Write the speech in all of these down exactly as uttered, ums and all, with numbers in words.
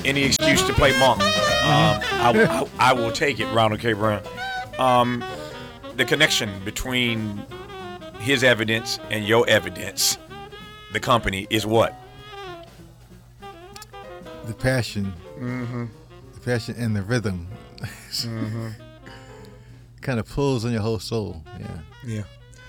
any excuse to play Monk. Um, I, I, I will take it, Ronald K. Brown. Um, the connection between his evidence and your evidence, the company, is what? The passion. Mm-hmm. The passion and the rhythm. Mm-hmm. Kind of pulls on your whole soul. Yeah. Yeah.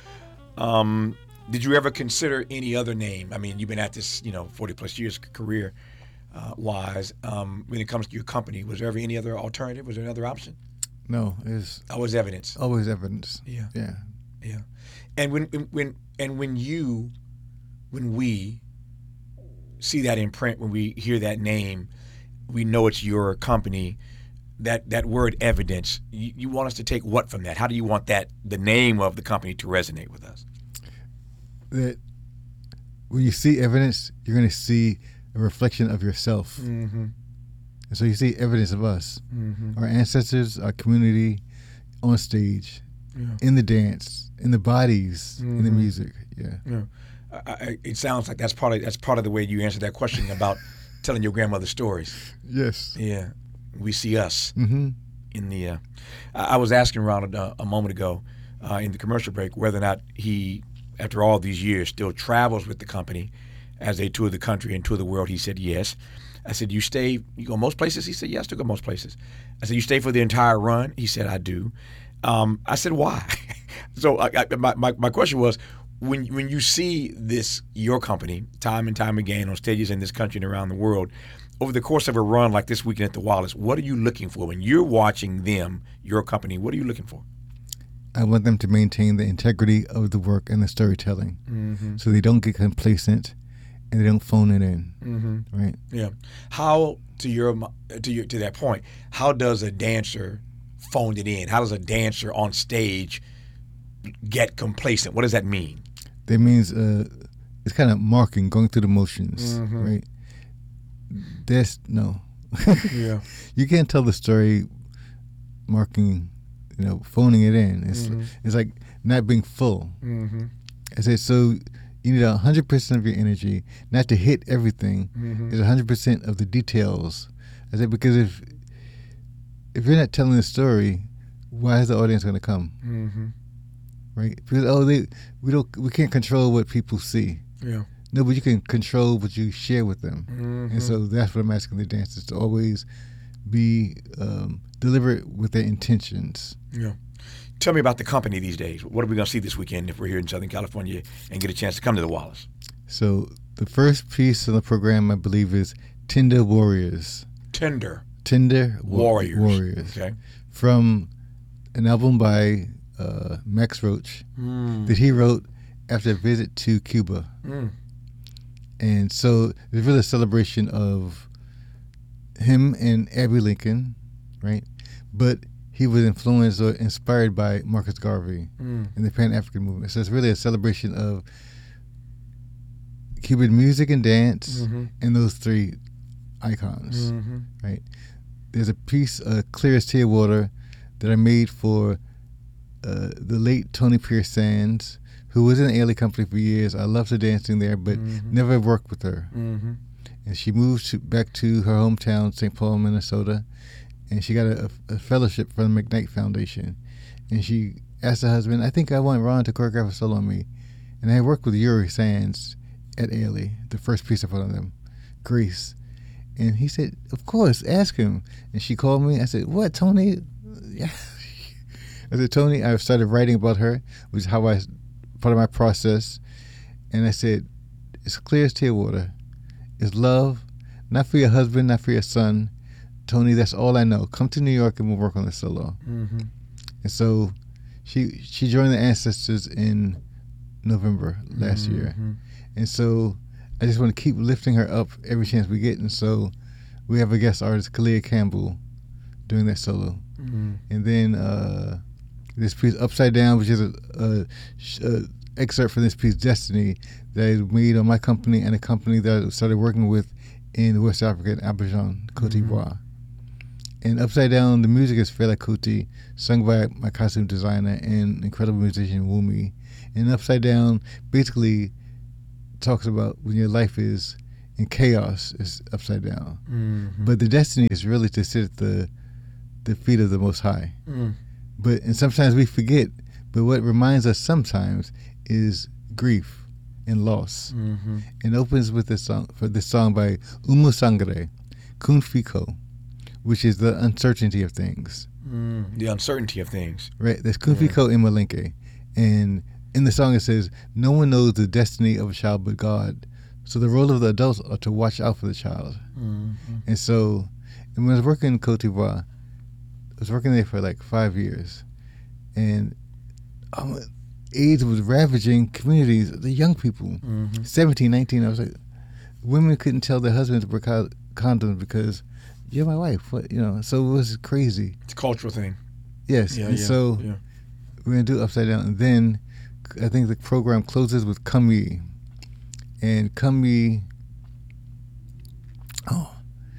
Um, did you ever consider any other name? I mean, you've been at this, you know, forty plus years career uh, wise. Um, when it comes to your company, was there ever any other alternative? Was there another option? No, it's Always evidence. always evidence. Yeah. Yeah. Yeah. And when when and when you when we see that in print, when we hear that name, we know it's your company. That that word evidence, you, you want us to take what from that? How do you want that the name of the company to resonate with us? That when you see evidence, you're going to see a reflection of yourself. Mm-hmm. And so you see evidence of us, Mm-hmm. our ancestors, our community, on stage, Yeah. in the dance, in the bodies, in the Mhm. music. Yeah. Yeah. I, I, it sounds like that's part of that's part of the way you answered that question about telling your grandmother's stories. Yes. Yeah, we see us Mm-hmm. in the. Uh, I I was asking Ronald uh, a moment ago uh, in the commercial break whether or not he, after all these years, still travels with the company as they tour the country and tour the world. He said yes. I said, you stay, you go most places? He said, yes, to go most places. I said, you stay for the entire run? He said, I do. Um, I said, why? so I, I, my, my, my question was, when when you see this, your company, time and time again on stages in this country and around the world, over the course of a run like this weekend at the Wallace, what are you looking for? When you're watching them, your company, what are you looking for? I want them to maintain the integrity of the work and the storytelling, Mm-hmm. so they don't get complacent and they don't phone it in. Mm-hmm. Right. Yeah. How, to your to your to that point, how does a dancer phone it in? How does a dancer on stage get complacent? What does that mean? That means uh, it's kind of marking, going through the motions, Mhm. right? That's no. Yeah. You can't tell the story marking, you know, phoning it in. It's Mhm. it's like not being full. Mm-hmm. I said, so you need one hundred percent of your energy, not to hit everything. Mhm. It's one hundred percent of the details. I said, because if if you're not telling the story, why is the audience going to come? Mm-hmm. Right? Because, oh, they we don't we can't control what people see. Yeah. No, but you can control what you share with them. Mm-hmm. And so that's what I'm asking the dancers to always be um, deliberate with their intentions. Yeah. Tell me about the company these days. What are we going to see this weekend if we're here in Southern California and get a chance to come to the Wallace? So the first piece of the program, I believe, is Tender Warriors. Tender Tender Wa- Warriors. Warriors. Okay. From an album by uh, Max Roach Mm. that he wrote after a visit to Cuba. Mm. And so it's really a celebration of him and Abbey Lincoln, right? But he was influenced or inspired by Marcus Garvey Mm. and the Pan-African movement. So it's really a celebration of Cuban music and dance Mm-hmm. and those three icons, Mm-hmm. right? There's a piece, uh, Clear as Tear Water, that I made for uh, the late Tony Pierce Sands, who was in the Ailey Company for years. I loved her dancing there, but Mhm. never worked with her. Mm-hmm. And she moved to, back to her hometown, Saint Paul, Minnesota, and she got a, a fellowship from the McKnight Foundation. And she asked her husband, I think I want Ron to choreograph a solo on me. And I worked with Yuri Sands at Ailey, the first piece I put on them, Grace. And he said, of course, ask him. And she called me. I said, what, Tony? Yeah. I said, Tony, I started writing about her, which is how I, part of my process. And I said, it's clear as tear water. It's love, not for your husband, not for your son. Tony, that's all I know. Come to New York and we'll work on the solo. Mm-hmm. And so she she joined the Ancestors in November last year. Mm-hmm. And so I just want to keep lifting her up every chance we get. And so we have a guest artist, Kalia Campbell, doing that solo. Mm-hmm. And then uh, this piece, Upside Down, which is a, a, a excerpt from this piece, Destiny, that I made on my company and a company that I started working with in West Africa, in Abidjan, Cote d'Ivoire. Mm-hmm. And Upside Down, the music is Fela Kuti, sung by my costume designer and incredible musician Wumi. And Upside Down basically talks about when your life is and chaos is upside down. Mm-hmm. But the destiny is really to sit at the the feet of the Most High. Mm. But and sometimes we forget. But what reminds us sometimes is grief and loss. Mm-hmm. And opens with this song for this song by Umu Sangre, Kun Fiko, which is the uncertainty of things. Mm. The uncertainty of things. Right. There's Kun Fiko in Malenke, and in the song it says, "No one knows the destiny of a child but God. So the role of the adults are to watch out for the child." Mm-hmm. And so, and when I was working in Cote d'Ivoire, I was working there for like five years, and um, AIDS was ravaging communities, the young people, mm-hmm. seventeen, nineteen. I was like, women couldn't tell their husbands to wear condoms because you're my wife. What, you know? So it was crazy. It's a cultural thing. Yes. Yeah, and yeah, so yeah. we're gonna do Upside Down, and then I think the program closes with Kami, and Kami. Oh,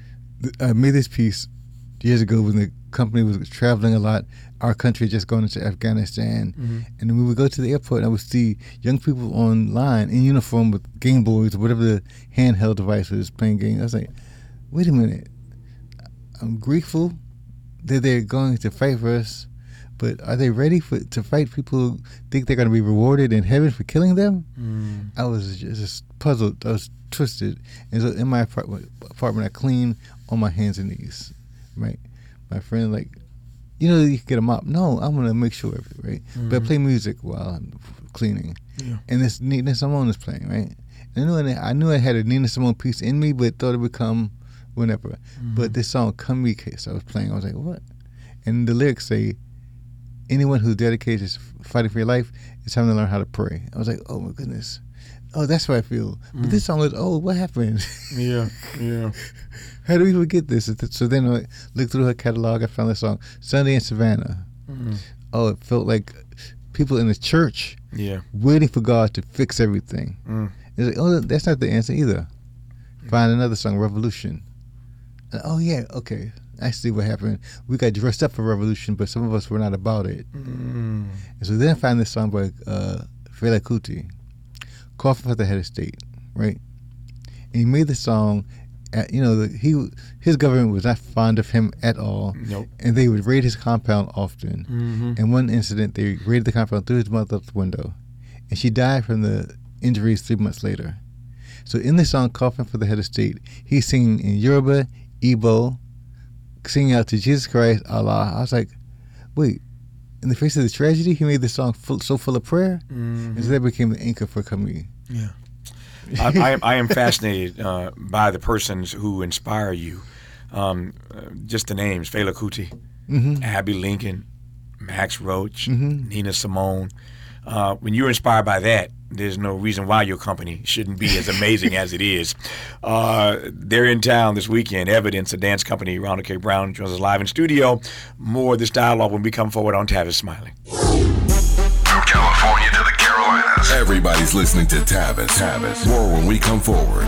I made this piece years ago when the company was traveling a lot. Our country had just gone into Afghanistan, mm-hmm. and we would go to the airport, and I would see young people online in uniform with Game Boys or whatever the handheld device was playing games. I was like, wait a minute, I'm grateful that they're going to fight for us, but are they ready for to fight people who think they're going to be rewarded in heaven for killing them? Mm. I was just puzzled. I was twisted. And so in my apartment, apartment I clean on my hands and knees, right? My friend, like, you know, you can get a mop. No, I'm going to make sure of it, right? Mm-hmm. But I play music while I'm cleaning. Yeah. And this Nina Simone is playing, right? And I knew, I knew I had a Nina Simone piece in me, but thought it would come whenever. Mm-hmm. But this song, Come Me Case, I was playing. I was like, what? And the lyrics say, anyone who's dedicated to fighting for your life, it's time to learn how to pray. I was like, oh my goodness. Oh, that's how I feel. Mm. But this song is, oh, what happened? Yeah, yeah. How do we forget this? So then I looked through her catalog, I found this song, Sunday in Savannah. Mm. Oh, it felt like people in the church yeah. waiting for God to fix everything. Mm. It's like, oh, that's not the answer either. Mm. Find another song, Revolution. And, oh, yeah, okay. I see what happened. We got dressed up for revolution, but some of us were not about it. Mm. And so then I found this song by uh, Fela Kuti, Coffin for the Head of State, right? And he made the song, at, you know, the, he his government was not fond of him at all. Nope. And they would raid his compound often. Mm-hmm. And one incident, they raided the compound, threw his mother out the window. And she died from the injuries three months later. So in the song, Coffin for the Head of State, he's singing in Yoruba, Igbo, singing out to Jesus Christ, Allah. I was like, wait, in the face of the tragedy, he made the song full, so full of prayer? Mm-hmm. And so that became the anchor for Kami. Yeah. I, I, am, I am fascinated uh, by the persons who inspire you. Um, uh, just the names, Fela Kuti, mm-hmm. Abby Lincoln, Max Roach, mm-hmm. Nina Simone. Uh, when you're inspired by that, there's no reason why your company shouldn't be as amazing as it is. Uh, they're in town this weekend. Evidence, a dance company. Ronald K. Brown joins us live in studio. More of this dialogue when we come forward on Tavis Smiley. From California to the Carolinas, everybody's listening to Tavis. Tavis. More when we come forward.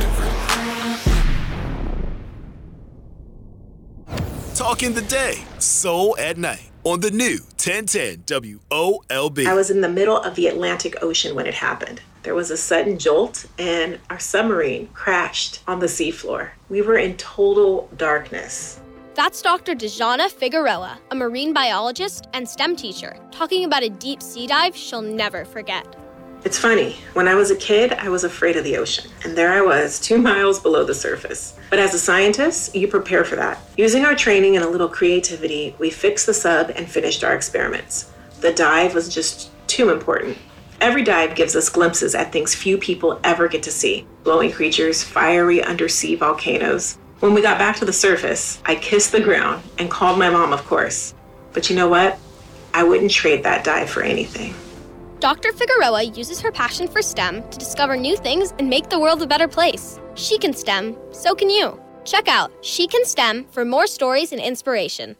Talking the day, soul at night. On the new ten ten W O L B. I was in the middle of the Atlantic Ocean when it happened. There was a sudden jolt and our submarine crashed on the seafloor. We were in total darkness. That's Doctor Dejana Figueroa, a marine biologist and STEM teacher, talking about a deep sea dive she'll never forget. It's funny, when I was a kid, I was afraid of the ocean. And there I was, two miles below the surface. But as a scientist, you prepare for that. Using our training and a little creativity, we fixed the sub and finished our experiments. The dive was just too important. Every dive gives us glimpses at things few people ever get to see. Glowing creatures, fiery undersea volcanoes. When we got back to the surface, I kissed the ground and called my mom, of course. But you know what? I wouldn't trade that dive for anything. Doctor Figueroa uses her passion for STEM to discover new things and make the world a better place. She can STEM, so can you. Check out She Can STEM for more stories and inspiration.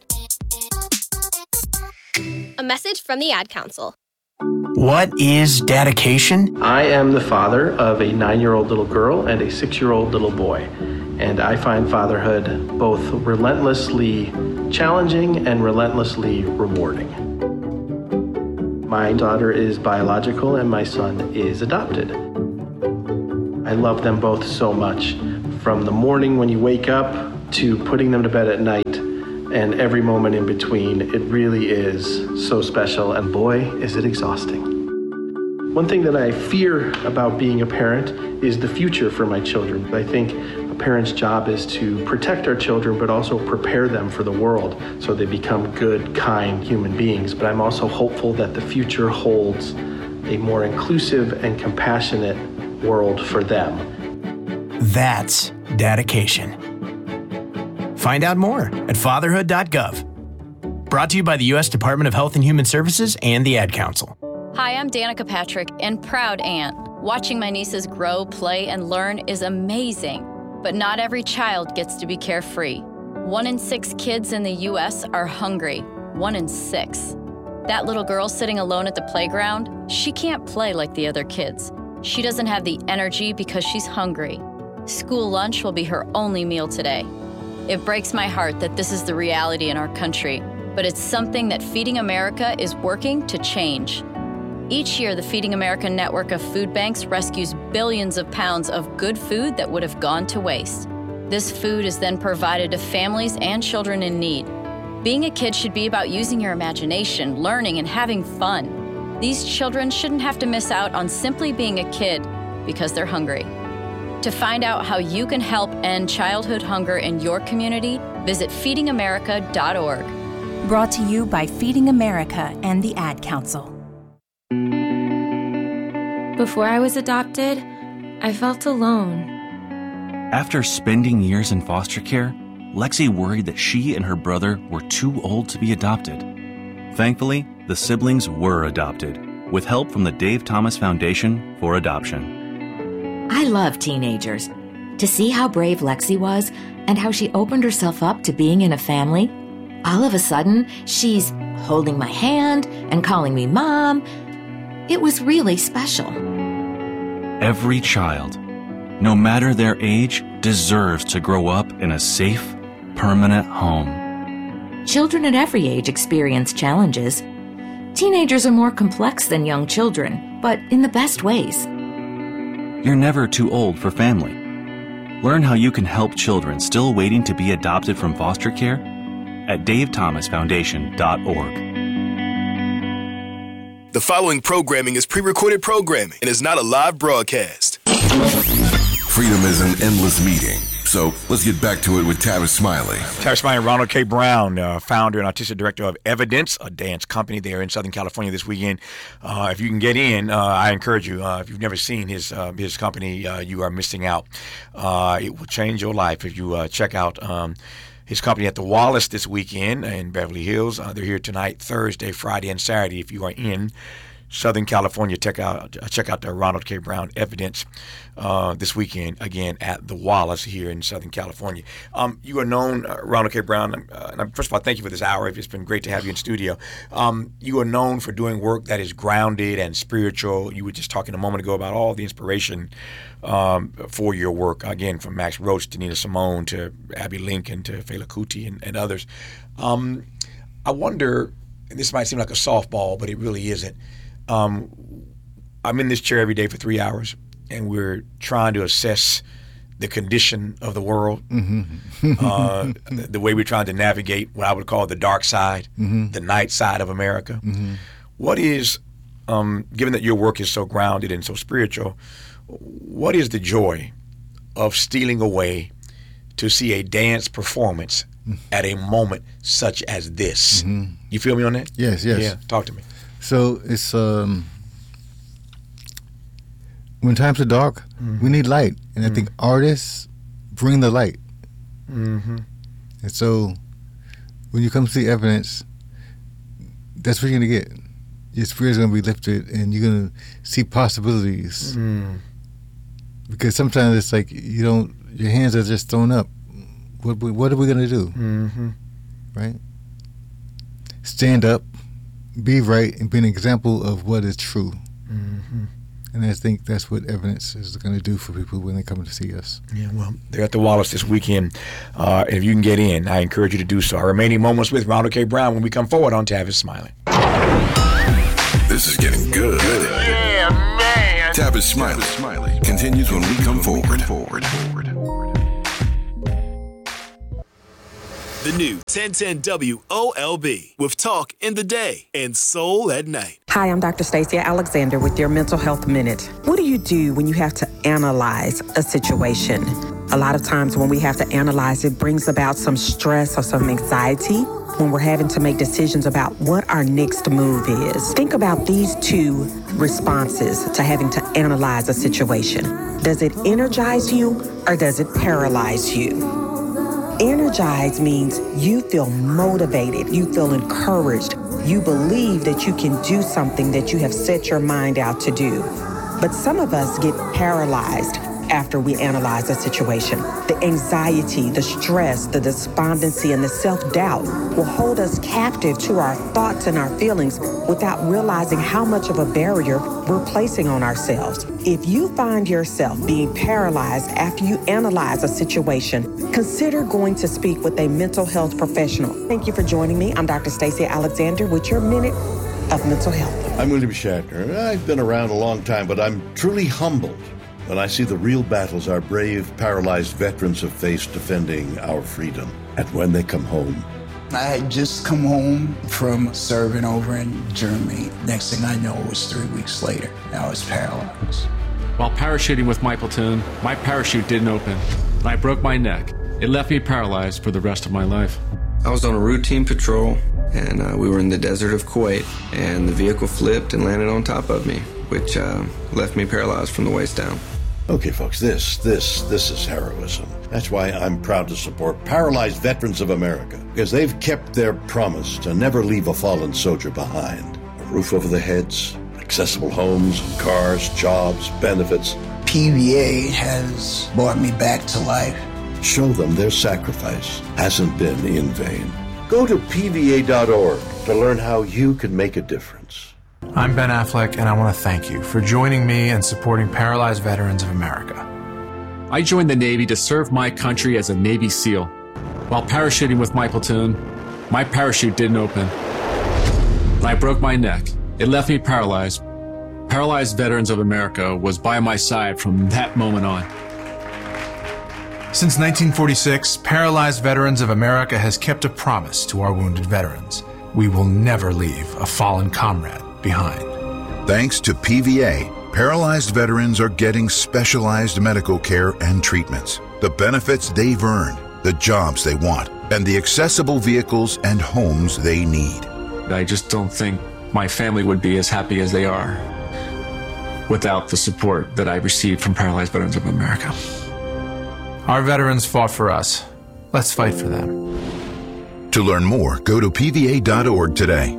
A message from the Ad Council. What is dedication? I am the father of a nine-year-old little girl and a six-year-old little boy, and I find fatherhood both relentlessly challenging and relentlessly rewarding. My daughter is biological and my son is adopted. I love them both so much from the morning when you wake up to putting them to bed at night and every moment in between. It really is so special, and boy, is it exhausting. One thing that I fear about being a parent is the future for my children. I think a parent's job is to protect our children, but also prepare them for the world so they become good, kind human beings. But I'm also hopeful that the future holds a more inclusive and compassionate world for them. That's dedication. Find out more at fatherhood dot gov. Brought to you by the U S Department of Health and Human Services and the Ad Council. Hi, I'm Danica Patrick, and proud aunt. Watching my nieces grow, play, and learn is amazing, but not every child gets to be carefree. One in six kids in the U S are hungry. One in six. That little girl sitting alone at the playground, she can't play like the other kids. She doesn't have the energy because she's hungry. School lunch will be her only meal today. It breaks my heart that this is the reality in our country, but it's something that Feeding America is working to change. Each year, the Feeding America network of food banks rescues billions of pounds of good food that would have gone to waste. This food is then provided to families and children in need. Being a kid should be about using your imagination, learning, and having fun. These children shouldn't have to miss out on simply being a kid because they're hungry. To find out how you can help end childhood hunger in your community, visit feeding america dot org. Brought to you by Feeding America and the Ad Council. Before I was adopted, I felt alone. After spending years in foster care, Lexi worried that she and her brother were too old to be adopted. Thankfully, the siblings were adopted, with help from the Dave Thomas Foundation for Adoption. I love teenagers. To see how brave Lexi was and how she opened herself up to being in a family, all of a sudden, she's holding my hand and calling me Mom. It was really special. Every child, no matter their age, deserves to grow up in a safe, permanent home. Children at every age experience challenges. Teenagers are more complex than young children, but in the best ways. You're never too old for family. Learn how you can help children still waiting to be adopted from foster care at dave thomas foundation dot org. The following programming is pre-recorded programming and is not a live broadcast. Freedom is an endless meeting. So let's get back to it with Tavis Smiley. Tavis Smiley and Ronald K. Brown, uh, founder and artistic director of Evidence, a dance company there in Southern California this weekend. Uh, if you can get in, uh, I encourage you. Uh, if you've never seen his uh, his company, uh, you are missing out. Uh, it will change your life if you uh, check out um, his company at the Wallace this weekend in Beverly Hills. Uh, they're here tonight, Thursday, Friday, and Saturday. If you are in Southern California, check out uh, check out the Ronald K. Brown Evidence uh, this weekend, again, at the Wallace here in Southern California. Um, you are known, uh, Ronald K. Brown, uh, and first of all, thank you for this hour. It's been great to have you in studio. Um, you are known for doing work that is grounded and spiritual. You were just talking a moment ago about all the inspiration um, for your work, again, from Max Roach to Nina Simone to Abby Lincoln to Fela Kuti and, and others. Um, I wonder, and this might seem like a softball, but it really isn't. Um, I'm in this chair every day for three hours, and we're trying to assess the condition of the world, mm-hmm. uh, the, the way we're trying to navigate what I would call the dark side, mm-hmm. the night side of America. Mm-hmm. What is, um, given that your work is so grounded and so spiritual, what is the joy of stealing away to see a dance performance mm-hmm. at a moment such as this? Mm-hmm. You feel me on that? Yes, yes. Yeah, talk to me. So it's um, when times are dark, mm-hmm. we need light, and mm-hmm. I think artists bring the light. Mm-hmm. And so when you come see Evidence, that's what you're gonna get. Your spirit's gonna be lifted, and you're gonna see possibilities. Mm. Because sometimes it's like you don't, your hands are just thrown up. What what are we gonna do? Mm-hmm. Right? Stand up. Be right and be an example of what is true. Mm-hmm. And I think that's what Evidence is going to do for people when they come to see us. Yeah, well, they're at the Wallace this weekend. Uh, if you can get in, I encourage you to do so. Our remaining moments with Ronald K. Brown when we come forward on Tavis Smiley. This is getting good. Yeah, man. Tavis Smiley continues when we come forward. forward. The new ten ten W O L B with talk in the day and soul at night. Hi, I'm Doctor Stacia Alexander with your Mental Health Minute. What do you do when you have to analyze a situation? A lot of times when we have to analyze, it brings about some stress or some anxiety when we're having to make decisions about what our next move is. Think about these two responses to having to analyze a situation. Does it energize you or does it paralyze you? Energize means you feel motivated, you feel encouraged, you believe that you can do something that you have set your mind out to do. But some of us get paralyzed after we analyze a situation. The anxiety, the stress, the despondency, and the self-doubt will hold us captive to our thoughts and our feelings without realizing how much of a barrier we're placing on ourselves. If you find yourself being paralyzed after you analyze a situation, consider going to speak with a mental health professional. Thank you for joining me. I'm Doctor Stacia Alexander with your Minute of Mental Health. I'm William Shatner. I've been around a long time, but I'm truly humbled when I see the real battles our brave, paralyzed veterans have faced defending our freedom. And when they come home, I had just come home from serving over in Germany. Next thing I know, it was three weeks later. I was paralyzed. While parachuting with my platoon, my parachute didn't open, and I broke my neck. It left me paralyzed for the rest of my life. I was on a routine patrol, and uh, we were in the desert of Kuwait, and the vehicle flipped and landed on top of me, which uh, left me paralyzed from the waist down. Okay, folks, this, this, this is heroism. That's why I'm proud to support Paralyzed Veterans of America, because they've kept their promise to never leave a fallen soldier behind. A roof over their heads, accessible homes, cars, jobs, benefits. P V A has brought me back to life. Show them their sacrifice hasn't been in vain. Go to P V A dot org to learn how you can make a difference. I'm Ben Affleck, and I want to thank you for joining me and supporting Paralyzed Veterans of America. I joined the Navy to serve my country as a Navy SEAL. While parachuting with my platoon, my parachute didn't open, and I broke my neck. It left me paralyzed. Paralyzed Veterans of America was by my side from that moment on. Since nineteen forty-six, Paralyzed Veterans of America has kept a promise to our wounded veterans. We will never leave a fallen comrade behind. Thanks to P V A, paralyzed veterans are getting specialized medical care and treatments, the benefits they've earned, the jobs they want, and the accessible vehicles and homes they need. I just don't think my family would be as happy as they are without the support that I received from Paralyzed Veterans of America. Our veterans fought for us. Let's fight for them. To learn more, go to P V A dot org today.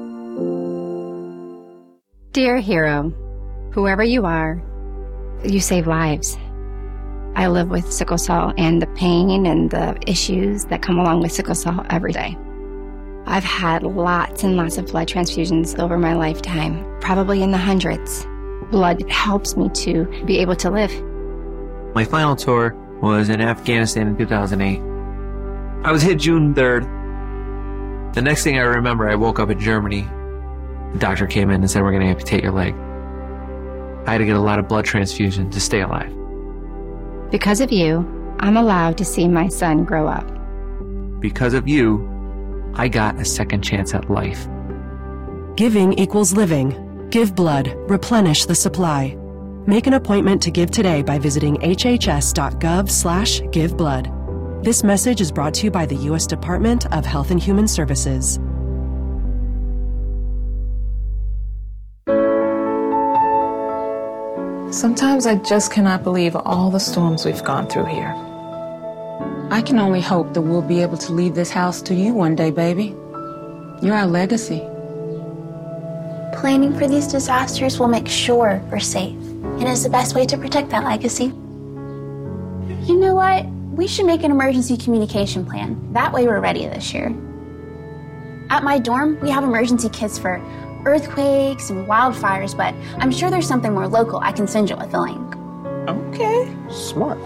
Dear hero, whoever you are, you save lives. I live with sickle cell and the pain and the issues that come along with sickle cell every day. I've had lots and lots of blood transfusions over my lifetime, probably in the hundreds. Blood helps me to be able to live. My final tour was in Afghanistan in two thousand eight. I was hit June third. The next thing I remember, I woke up in Germany. The doctor came in and said, we're going to amputate your leg. I had to get a lot of blood transfusion to stay alive. Because of you, I'm allowed to see my son grow up. Because of you, I got a second chance at life. Giving equals living. Give blood. Replenish the supply. Make an appointment to give today by visiting h h s dot gov slash give blood. This message is brought to you by the U S Department of Health and Human Services. Sometimes I just cannot believe all the storms we've gone through here. I can only hope that we'll be able to leave this house to you one day, baby. You're our legacy. Planning for these disasters will make sure we're safe, and is the best way to protect that legacy. You know what? We should make an emergency communication plan. That way we're ready this year. At my dorm, we have emergency kits for earthquakes and wildfires, but I'm sure there's something more local I can send you with a link. Okay. Smart.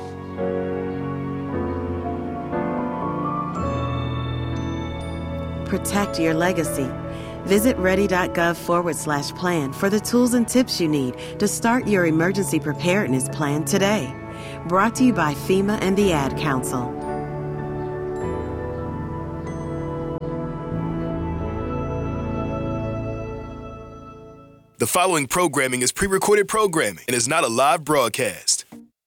Protect your legacy. Visit ready.gov forward slash plan for the tools and tips you need to start your emergency preparedness plan today. Brought to you by FEMA and the Ad Council. The following programming is pre-recorded programming and is not a live broadcast.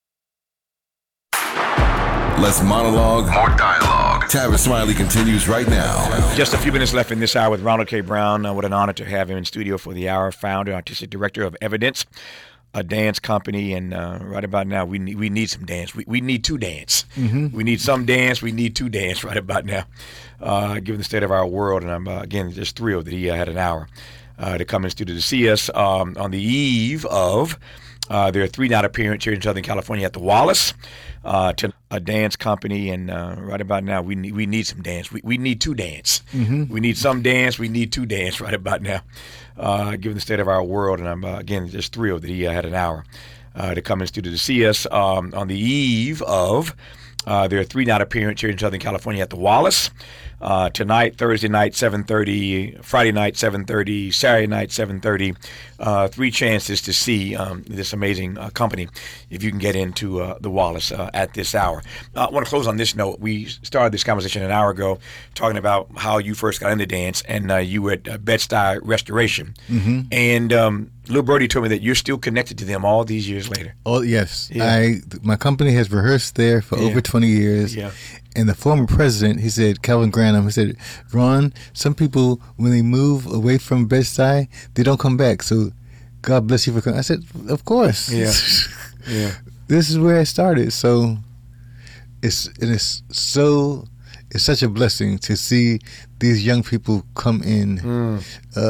Less monologue, more dialogue. Tavis Smiley continues right now. Just a few minutes left in this hour with Ronald K. Brown. Uh, what an honor to have him in studio for the hour. Founder, artistic director of Evidence, a dance company, and uh, right about now we need we need some dance. We we need to dance. Mm-hmm. We need some dance. We need to dance right about now, uh, given the state of our world. And I'm uh, again just thrilled that he uh, had an hour uh, to come in studio to see us um, on the eve of uh, their three-night appearance here in Southern California at the Wallace. Uh, to a dance company, and uh, right about now we need we need some dance. We we need to dance. Mm-hmm. We need some dance. We need to dance right about now, uh, given the state of our world. And I'm uh, again just thrilled that he uh, had an hour uh, to come in studio to see us um, on the eve of uh, their three-night appearance here in Southern California at the Wallace. Uh, tonight, Thursday night, seven thirty, Friday night, seven thirty, Saturday night, seven thirty. Uh, three chances to see um, this amazing uh, company if you can get into uh, the Wallace uh, at this hour. Uh, I want to close on this note. We started this conversation an hour ago talking about how you first got into dance, and uh, you were at uh, Bed-Stuy Restoration. Mm-hmm. And um, Lil Birdie told me that you're still connected to them all these years later. Oh, yes. Yeah. I my company has rehearsed there for Yeah. over twenty years. Yeah. And the former president, he said, Calvin Granham, he said, Ron, some people, when they move away from Bed-Stuy, they don't come back. So God bless you for coming. I said, of course. Yeah. Yeah. This is where I started. So it's and it's so it's such a blessing to see these young people come in. Mm.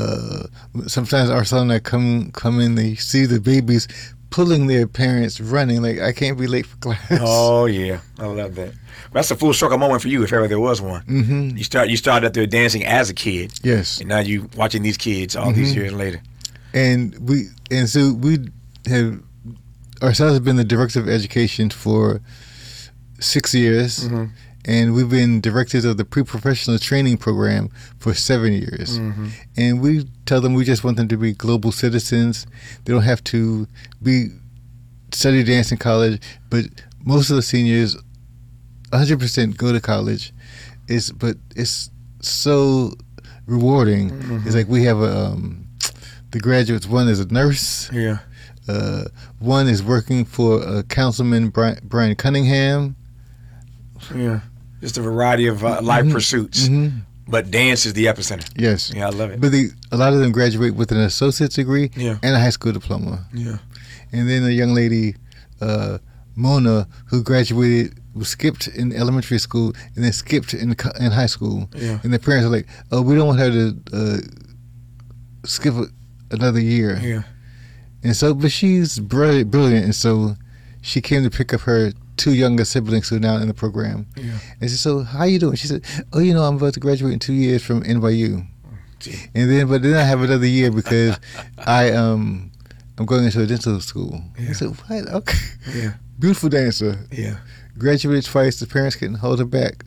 Uh, sometimes our son and I come come in, they see the babies pulling their parents, running like, I can't be late for class. Oh yeah, I love that. Well, that's a full circle moment for you, if ever there was one. Mm-hmm. You start you started out there dancing as a kid. Yes. And now you watching these kids all Mm-hmm. these years later. And we and so we have ourselves have been the director of education for six years. Mm-hmm. And we've been directors of the pre-professional training program for seven years. Mm-hmm. And we tell them we just want them to be global citizens. They don't have to be study dance in college, but most of the seniors, one hundred percent go to college. It's, but it's so rewarding. Mm-hmm. It's like we have a, um, the graduates, one is a nurse. Yeah. Uh, one is working for uh, Councilman Brian, Brian Cunningham. Yeah. Just a variety of uh, life Mm-hmm. pursuits. Mm-hmm. But dance is the epicenter. Yes. Yeah, I love it. But the, a lot of them graduate with an associate's degree Yeah. and a high school diploma. Yeah. And then a young lady, uh, Mona, who graduated, was skipped in elementary school and then skipped in co- in high school. Yeah. And their parents are like, oh, we don't want her to uh, skip a, another year. Yeah. And so, but she's brilliant, brilliant. And so she came to pick up her two younger siblings who are now in the program. Yeah. And she said, so how you doing? She said, oh, you know, I'm about to graduate in two years from N Y U. Gee. And then, but then I have another year because I um I'm going into a dental school. Yeah. I said, what? Okay. Yeah. Beautiful dancer. Yeah. Graduated twice. The parents couldn't hold her back.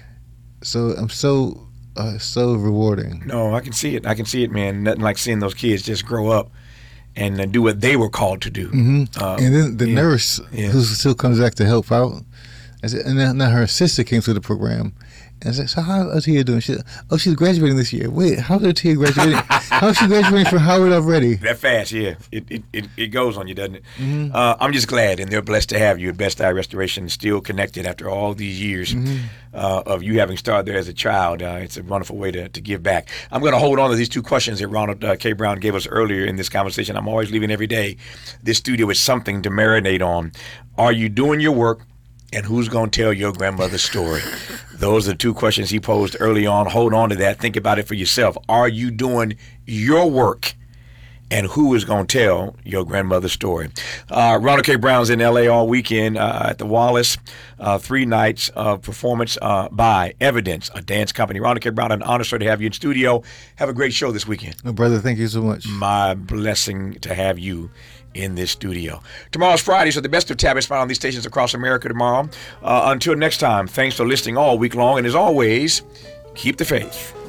So I'm so uh, so rewarding. No, I can see it. I can see it, man. Nothing like seeing those kids just grow up and uh, do what they were called to do. Mm-hmm. Uh, and then the yeah. nurse Yeah. who still comes back to help out. I said, and then now her sister came through the program. And I said, so how is Tia doing? She said, oh, she's graduating this year. Wait, how is Tia graduating? How is she graduating from Howard already? That fast, yeah. It it, it, it goes on you, doesn't it? Mm-hmm. Uh, I'm just glad, and they're blessed to have you at Bed-Stuy Restoration, still connected after all these years Mm-hmm. uh, of you having started there as a child. Uh, it's a wonderful way to, to give back. I'm going to hold on to these two questions that Ronald uh, K. Brown gave us earlier in this conversation. I'm always leaving every day this studio with something to marinate on. Are you doing your work? And who's going to tell your grandmother's story? Those are the two questions he posed early on. Hold on to that. Think about it for yourself. Are you doing your work? And who is going to tell your grandmother's story? Uh, Ronald K. Brown's in L A all weekend uh, at the Wallace. Uh, three nights of performance uh, by Evidence, a dance company. Ronald K. Brown, an honor, sir, to have you in studio. Have a great show this weekend. Oh, brother, thank you so much. My blessing to have you in this studio. Tomorrow's Friday, so the best of Tavis found on these stations across America tomorrow. Uh, until next time, thanks for listening all week long. And as always, keep the faith.